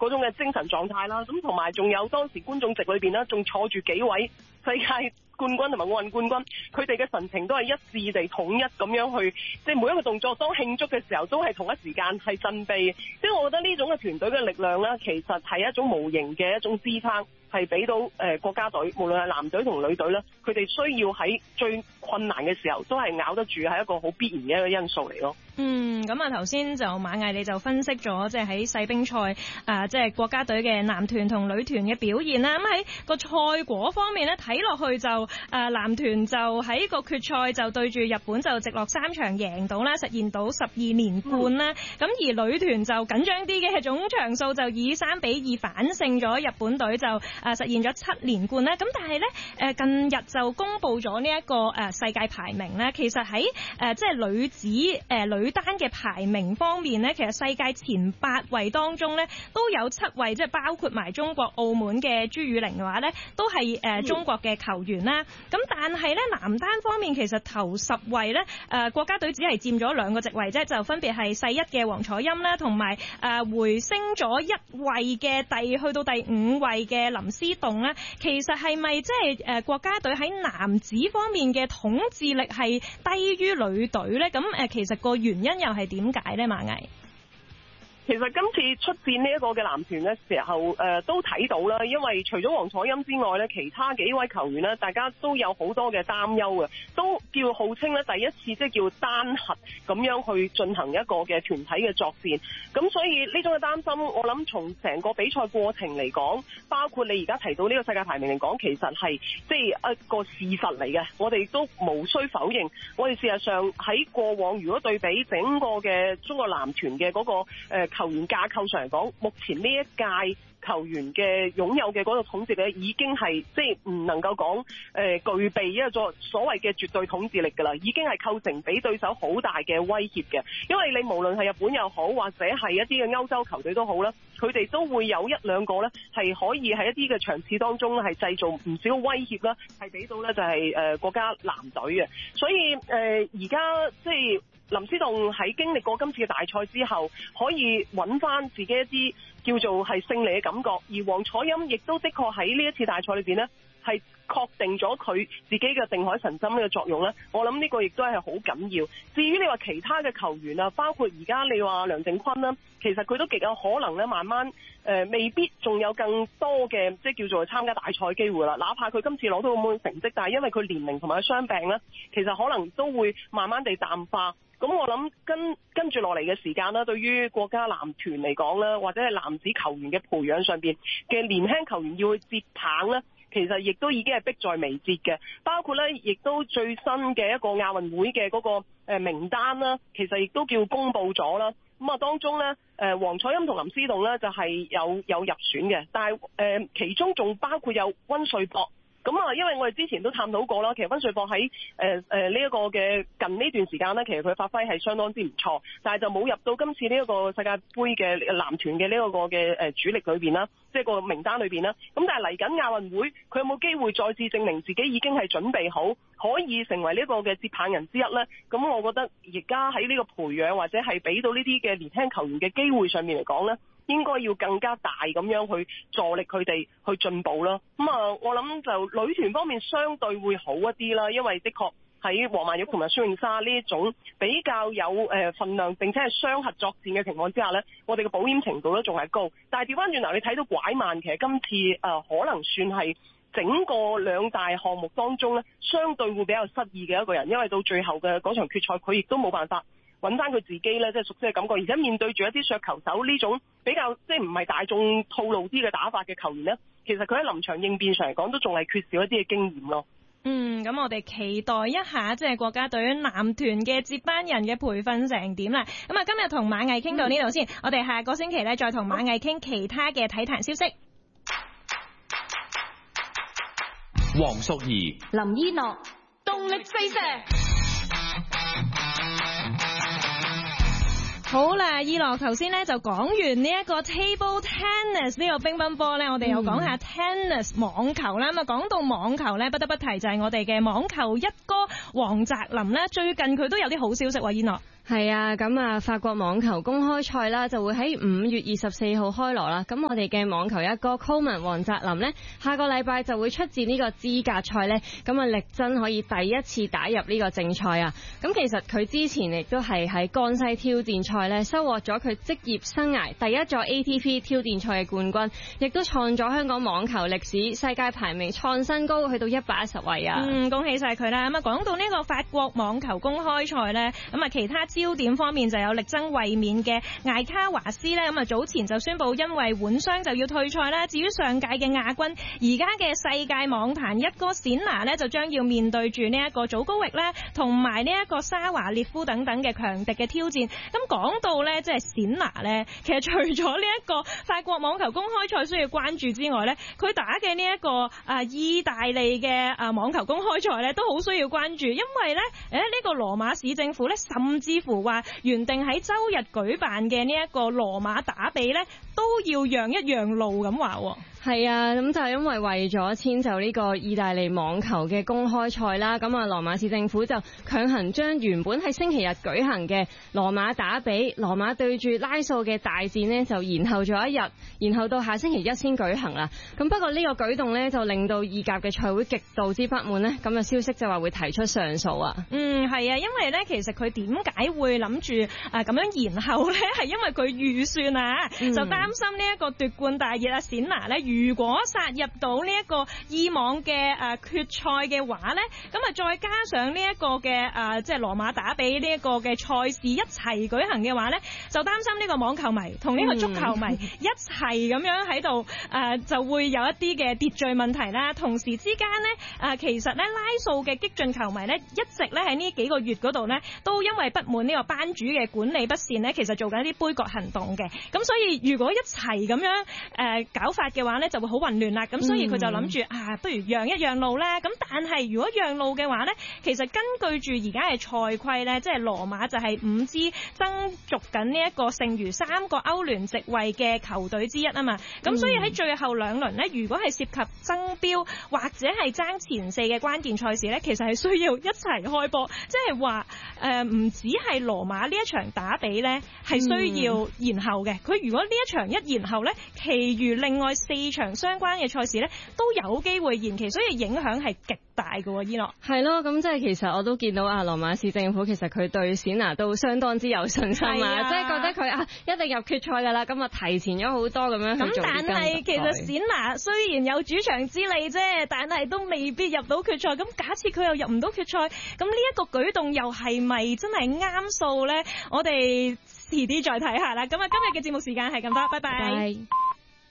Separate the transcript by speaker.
Speaker 1: 嗰種嘅精神狀態啦。咁同埋仲有當時觀眾席裏邊呢，仲坐住幾位世界冠軍同埋奧運冠軍，佢哋嘅神情都係一致地統一咁樣去，即係每一個動作當慶祝嘅時候，都係同一時間係振臂。即係我覺得呢種嘅團隊嘅力量呢，其實係一種無形嘅一種支撐，係俾到國家隊，無論係男隊同女隊咧，佢哋需要喺最困難嘅時候都係咬得住，係一個好必然嘅一個因素嚟咯。
Speaker 2: 咁啊頭先就馬毅你就分析咗即係喺世乒賽即係國家隊嘅男團同女團嘅表現啦。咁喺個賽果方面咧，睇落去就男團就喺個決賽就對住日本就直落3場贏到啦，實現到12連冠啦。咁而女團就緊張啲嘅，總場數就以3-2反勝咗日本隊，就實現咗7連冠啦。咁但係咧近日就公布咗呢一個世界排名咧，其實喺即係女子女單嘅排名方面咧，其實世界前8位當中咧都有7位，即係包括埋中國澳門嘅朱雨玲嘅話咧，都係中國嘅球員啦。咁但係咧男單方面，其實頭10位咧國家隊只係佔咗2個席位啫，就分別係世一嘅王楚欽啦，同埋回升咗1位嘅去到第5位嘅林思棟咧。其實係咪即係國家隊喺男子方面嘅統治力係低於女隊咧？咁其實個原因又係點解咧？馬毅，
Speaker 1: 其實今次出戰呢一個嘅男團嘅時候，都睇到啦，因為除咗王楚欽之外咧，其他幾位球員咧，大家都有好多嘅擔憂嘅，都叫號稱咧第一次即係叫單核咁樣去進行一個嘅團體嘅作戰。咁所以呢種嘅擔心，我諗從成個比賽過程嚟講，包括你而家提到呢個世界排名嚟講，其實係即係一個事實嚟嘅。我哋都無需否認，我哋事實上喺過往如果對比整個嘅中國男團嘅嗰個球員架構上嚟講，目前呢一屆球員嘅擁有嘅嗰個統治力已經係即係唔能夠講具備一個所謂嘅絕對統治力㗎啦，已經係構成俾對手好大嘅威脅嘅。因為你無論係日本又好，或者係一啲嘅歐洲球隊都好啦，佢哋都會有1-2個咧係可以喺一啲嘅場次當中係製造唔少威脅啦，係俾到咧就係國家男隊嘅。所以而家即係林思棟喺經歷過今次嘅大賽之後，可以揾翻自己一啲叫做係勝利嘅感覺，而王楚欽亦都的確喺呢一次大賽裏邊呢，係確定咗佢自己嘅定海神針呢個作用呢。我諗呢個亦都係好緊要。至於你話其他嘅球員啊，包括而家你話梁靖昆啦，其實佢都極有可能咧慢慢未必仲有更多嘅即係叫做參加大賽機會啦。哪怕佢今次攞到咁嘅成績，但係因為佢年齡同埋佢傷病呢，其實可能都會慢慢地淡化。咁我諗跟住落嚟嘅時間啦，對於國家男團嚟講啦，或者係男子球員嘅培養上邊嘅年輕球員要去接棒咧，其實亦都已經係迫在眉睫嘅。包括咧，亦都最新嘅一個亞運會嘅嗰個名單啦，其實亦都叫公布咗啦。咁啊，當中咧王楚欽同林思棟咧就係有入選嘅，但係其中仲包括有溫瑞博。咁啊，因為我哋之前都探討過啦，其實溫瑞博喺呢一個嘅近呢段時間呢，其實佢發揮係相當之唔錯，但係就冇入到今次呢一個世界盃嘅男團嘅呢一個嘅主力裏邊啦，即係個名單裏邊啦。咁但係嚟緊亞運會，佢有冇機會再次證明自己已經係準備好，可以成為呢個嘅接棒人之一呢？咁我覺得而家喺呢個培養或者係俾到呢啲嘅年輕球員嘅機會上面嚟講呢，應該要更加大咁樣去助力佢哋去進步啦。咁啊，我諗就女團方面相對會好一啲啦，因為的確喺黃曼玉同埋孫穎莎呢一種比較有份量並且係雙核作戰嘅情況之下呢，我哋嘅保險程度都仲係高。但係調翻轉頭，你睇到拐曼其實今次可能算係整個2大項目當中呢，相對會比較失意嘅一個人，因為到最後嘅嗰場決賽，佢亦都冇辦法揾翻佢自己咧，即係熟悉嘅感覺，而且面對住一啲削球手呢種比較即係唔係大眾套路啲嘅打法嘅球員咧，其實佢喺臨場應變上嚟講都仲係缺少一啲嘅經驗咯。
Speaker 2: 咁我哋期待一下即係國家隊男團嘅接班人嘅培訓成點啦。咁啊，今日同馬毅傾到呢度先，我哋下個星期咧再同馬毅傾其他嘅體壇消息。
Speaker 3: 黃淑儀、
Speaker 4: 林依諾，動力飛射。
Speaker 2: 好啦，依樂頭先咧就講完呢一個 table tennis 呢個乒乓波咧，我哋又講下 tennis 網球啦。咁啊，講到網球咧，不得不提就係我哋嘅網球一哥黃澤林咧，最近佢都有啲好消息喎，依樂。
Speaker 5: 係啊，咁啊，法國網球公開賽啦，就會喺5月24號開鑼啦。咁我哋嘅網球一哥 Coleman 黃澤林呢，下個禮拜就會出戰呢個資格賽呢，咁啊，力爭可以第一次打入呢個正賽啊。咁其實佢之前亦都係喺江西挑戰賽呢，收穫咗佢職業生涯第一座 ATP 挑戰賽嘅冠軍，亦都創咗香港網球歷史世界排名創新高，去到110位啊。
Speaker 2: 恭喜晒佢啦！咁啊，講到呢個法國網球公開賽呢，咁啊，其他焦點方面就有力爭衛冕嘅艾卡華斯呢，咁啊，早前就宣布因為腕傷就要退賽啦。至於上屆嘅亞軍，而家嘅世界網壇一哥冼拿呢，就將要面對住呢一個祖高域呢，同埋呢一個沙華列夫等等嘅強敵嘅挑戰。咁講到呢，即係冼拿呢，其實除咗呢一個法國網球公開賽需要關注之外呢，佢打嘅呢一個意大利嘅網球公開賽呢，都好需要關注，因為呢，呢個羅馬市政府呢，甚至乎話原定喺周日舉辦嘅呢一個羅馬打比呢，都要讓一讓路咁話。
Speaker 5: 係啊，咁就係因為咗遷就呢個意大利網球嘅公開賽啦，咁啊羅馬市政府就強行將原本喺星期日舉行嘅羅馬打比羅馬對住拉素嘅大戰呢，就延後咗一日，然後到下星期一先舉行啦。咁不過呢個舉動呢，就令到意甲嘅賽會極度之不滿呢，咁啊消息就話會提出上訴啊。
Speaker 2: 係啊，因為呢，其實佢點解會諗住咁樣延後呢？係因為佢預算啊，就擔心呢一個奪冠大熱冼拿呢，如果殺入到呢一個意網嘅決賽嘅話呢，咁啊再加上呢一個嘅即係羅馬打比呢一個嘅賽事一齊舉行嘅話呢，就擔心呢個網球迷同呢個足球迷一齊咁樣喺度就會有一啲嘅秩序問題啦。同時之間呢，其實呢，拉素嘅激進球迷呢，一直呢喺呢幾個月嗰度呢，都因為不滿呢個班主嘅管理不善呢，其實做緊一啲杯葛行動嘅。咁所以如果一齊咁樣搞法嘅話呢，就會好混亂啦。咁所以佢就諗住不如讓一讓路啦。咁但係如果讓路嘅話呢，其實根據住而家嘅賽規呢，即係羅馬就係5支爭逐緊呢一個剩餘3個歐聯席位嘅球隊之一啊嘛。咁所以喺最後2輪呢，如果係涉及爭標或者係爭前4嘅關鍵賽事呢，其實係需要一齊開波，即係話唔止係羅馬呢一場打比呢係需要延後嘅。佢如果呢一場一延後呢，其餘另外4場相關嘅賽事呢都有機會延期，所以影響係極大嘅喎。伊諾
Speaker 5: 係咯，咁即係其實我都見到羅馬市政府其實佢對冼拿都相當之有信心啊，即係覺得佢一定入決賽㗎啦，咁啊提前咗好多咁樣去做。咁但係其實冼拿雖然有主場之利啫，但係都未必入到決賽。咁假設佢又入唔到決賽，咁呢一個舉動又係咪真係啱數呢？我哋遲啲再睇下啦。咁啊，今日嘅節目時間係咁多，拜拜。